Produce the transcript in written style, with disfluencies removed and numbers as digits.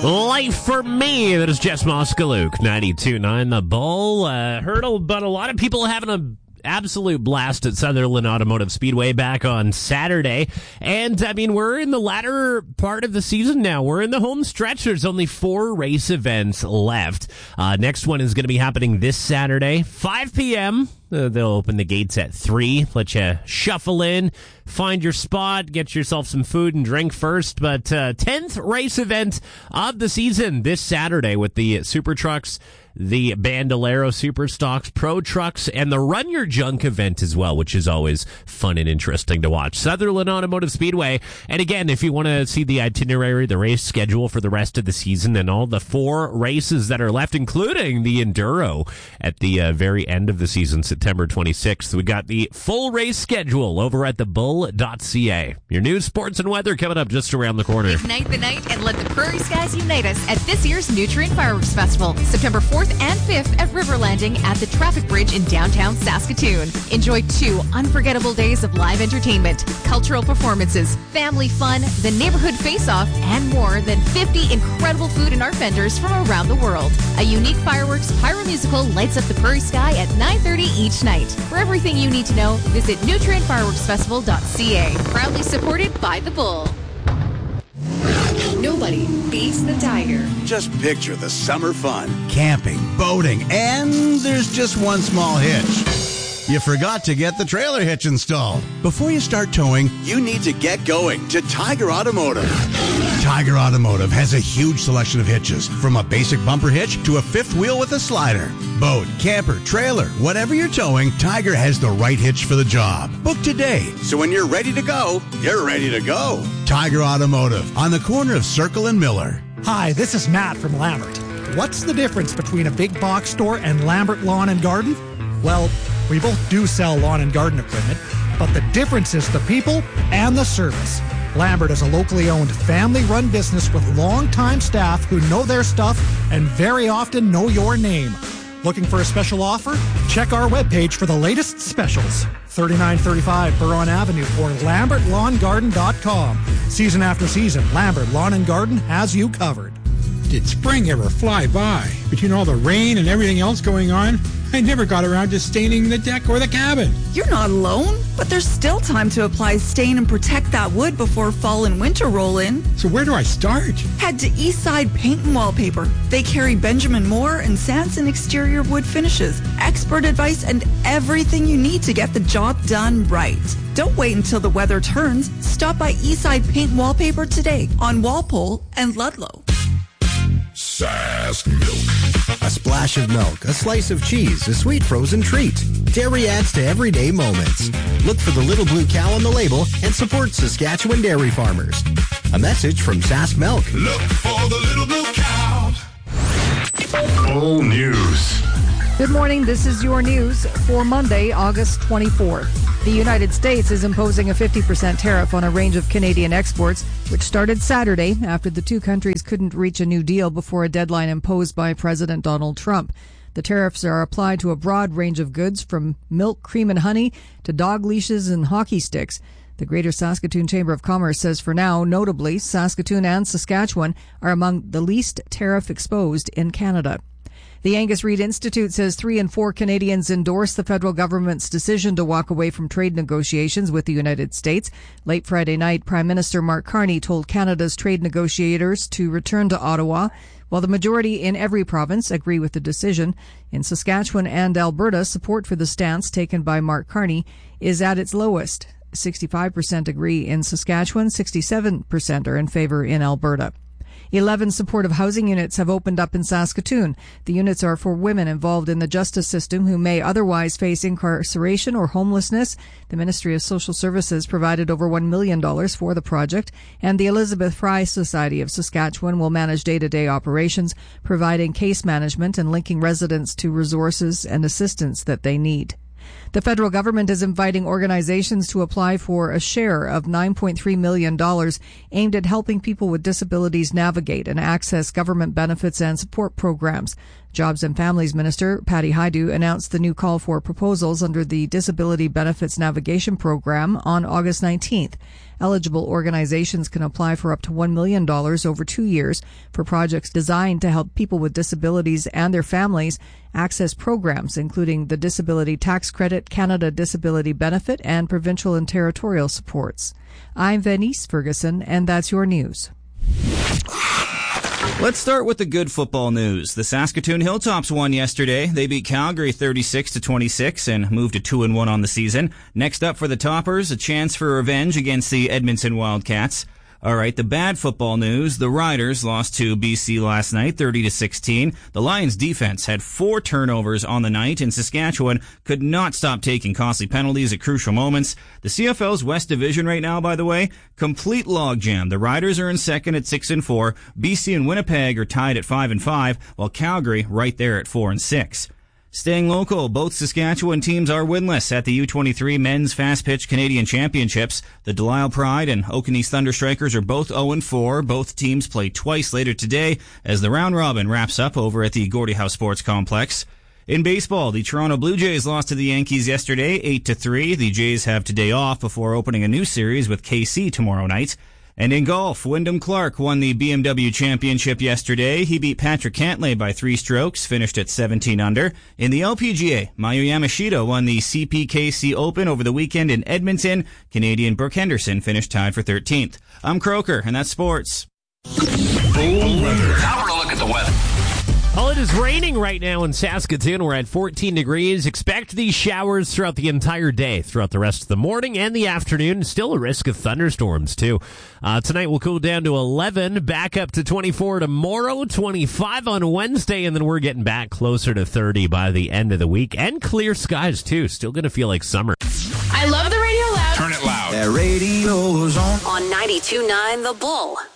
Life for Me. That is Jess Moskaluk, 92.9 The Bull. Hurdle, but a lot of people having an absolute blast at Sutherland Automotive Speedway back on Saturday. And, I mean, we're in the latter part of the season now. We're in the home stretch. There's only 4 race events left. Next one is going to be happening this Saturday, 5 p.m., they'll open the gates at 3, let you shuffle in, find your spot, get yourself some food and drink first. But 10th race event of the season this Saturday with the Super Trucks, the Bandolero Super Stocks, Pro Trucks, and the Run Your Junk event as well, which is always fun and interesting to watch. Sutherland Automotive Speedway. And again, if you want to see the itinerary, the race schedule for the rest of the season and all the 4 races that are left, including the Enduro at the very end of the season, September 26th. We got the full race schedule over at thebull.ca. Your news, sports, and weather coming up just around the corner. Ignite the night and let the Prairie Skies unite us at this year's Nutrient Fireworks Festival, September 4th and 5th at River Landing at the Traffic Bridge in downtown Saskatoon. Enjoy 2 unforgettable days of live entertainment, cultural performances, family fun, the neighborhood face-off, and more than 50 incredible food and art vendors from around the world. A unique fireworks pyro musical lights up the prairie sky at 9:30 each night. For everything you need to know, visit nutrientfireworksfestival.ca. Proudly supported by The Bull. Nobody beats the Tiger. Just picture the summer fun. Camping, boating, and there's just one small hitch. You forgot to get the trailer hitch installed. Before you start towing, you need to get going to Tiger Automotive. Tiger Automotive has a huge selection of hitches, from a basic bumper hitch to a 5th wheel with a slider. Boat, camper, trailer, whatever you're towing, Tiger has the right hitch for the job. Book today, so when you're ready to go, you're ready to go. Tiger Automotive, on the corner of Circle and Miller. Hi, this is Matt from Lambert. What's the difference between a big box store and Lambert Lawn and Garden? Well, we both do sell lawn and garden equipment, but the difference is the people and the service. Lambert is a locally owned, family-run business with long-time staff who know their stuff and very often know your name. Looking for a special offer? Check our webpage for the latest specials. $39.35 Buron Avenue or LambertLawnGarden.com. Season after season, Lambert Lawn and Garden has you covered. Did spring ever fly by? Between all the rain and everything else going on, I never got around to staining the deck or the cabin. You're not alone, but there's still time to apply stain and protect that wood before fall and winter roll in. So where do I start? Head to Eastside Paint and Wallpaper. They carry Benjamin Moore and Sanson exterior wood finishes, expert advice, and everything you need to get the job done right. Don't wait until the weather turns. Stop by Eastside Paint and Wallpaper today on Walpole and Ludlow. Sask Milk. A splash of milk, a slice of cheese, a sweet frozen treat. Dairy adds to everyday moments. Look for the little blue cow on the label and support Saskatchewan dairy farmers. A message from Sask Milk. Look for the little blue cow. Full news. Good morning. This is your news for Monday, August 24th. The United States is imposing a 50% tariff on a range of Canadian exports, which started Saturday after the 2 countries couldn't reach a new deal before a deadline imposed by President Donald Trump. The tariffs are applied to a broad range of goods, from milk, cream, and honey to dog leashes and hockey sticks. The Greater Saskatoon Chamber of Commerce says for now, notably, Saskatoon and Saskatchewan are among the least tariff exposed in Canada. The Angus Reid Institute says 3 in 4 Canadians endorse the federal government's decision to walk away from trade negotiations with the United States. Late Friday night, Prime Minister Mark Carney told Canada's trade negotiators to return to Ottawa, while the majority in every province agree with the decision. In Saskatchewan and Alberta, support for the stance taken by Mark Carney is at its lowest. 65% agree in Saskatchewan, 67% are in favor in Alberta. 11 supportive housing units have opened up in Saskatoon. The units are for women involved in the justice system who may otherwise face incarceration or homelessness. The Ministry of Social Services provided over $1 million for the project, and the Elizabeth Fry Society of Saskatchewan will manage day-to-day operations, providing case management and linking residents to resources and assistance that they need. The federal government is inviting organizations to apply for a share of $9.3 million aimed at helping people with disabilities navigate and access government benefits and support programs. Jobs and Families Minister Patty Hajdu announced the new call for proposals under the Disability Benefits Navigation Program on August 19th. Eligible organizations can apply for up to $1 million over 2 years for projects designed to help people with disabilities and their families access programs, including the Disability Tax Credit, Canada Disability Benefit, and provincial and territorial supports. I'm Venice Ferguson, and that's your news. Let's start with the good football news. The Saskatoon Hilltops won yesterday. They beat Calgary 36-26 and moved to 2-1 on the season. Next up for the Toppers, a chance for revenge against the Edmonton Wildcats. All right, the bad football news. The Riders lost to BC last night, 30-16. The Lions defense had 4 turnovers on the night, and Saskatchewan could not stop taking costly penalties at crucial moments. The CFL's West Division right now, by the way, complete logjam. The Riders are in second at 6-4. BC and Winnipeg are tied at 5-5, while Calgary right there at 4-6. Staying local, both Saskatchewan teams are winless at the U23 Men's Fast Pitch Canadian Championships. The Delisle Pride and Oaken East Thunder Strikers are both 0-4. Both teams play twice later today as the round robin wraps up over at the Gordie Howe Sports Complex. In baseball, the Toronto Blue Jays lost to the Yankees yesterday, 8-3. The Jays have today off before opening a new series with KC tomorrow night. And in golf, Wyndham Clark won the BMW Championship yesterday. He beat Patrick Cantlay by 3 strokes, finished at 17 under. In the LPGA, Mayu Yamashita won the CPKC Open over the weekend in Edmonton. Canadian Brooke Henderson finished tied for 13th. I'm Croker, and that's sports. Now we're a look at the weather. Well, it is raining right now in Saskatoon. We're at 14 degrees. Expect these showers throughout the entire day, throughout the rest of the morning and the afternoon. Still a risk of thunderstorms, too. Tonight we'll cool down to 11, back up to 24 tomorrow, 25 on Wednesday, and then we're getting back closer to 30 by the end of the week. And clear skies, too. Still going to feel like summer. I love the radio loud. Turn it loud. That radio's on. On 92.9 The Bull.